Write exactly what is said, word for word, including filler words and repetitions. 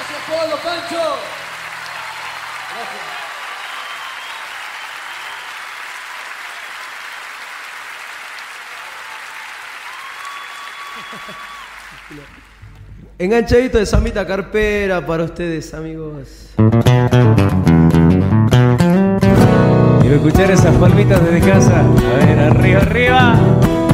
Gracias, Polo, Pancho. Gracias. Enganchadito de Samita Carpera para ustedes, amigos. Quiero escuchar esas palmitas desde casa. A ver, arriba, arriba.